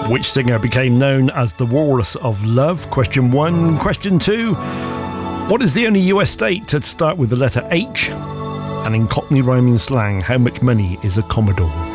Which singer became known as the Walrus of Love? Question 1. Question 2. What is the only US state to start with the letter H? And in Cockney rhyming slang, how much money is a Commodore?